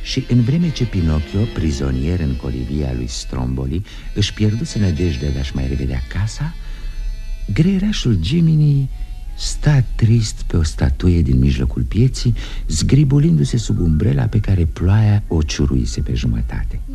Și în vreme ce Pinocchio, prizonier în colivia lui Stromboli, își pierduse nădejdea de-și mai revedea casa, greierașul Gemini sta trist pe o statuie din mijlocul pieții, zgribulindu-se sub umbrela pe care ploaia o ciuruise pe jumătate.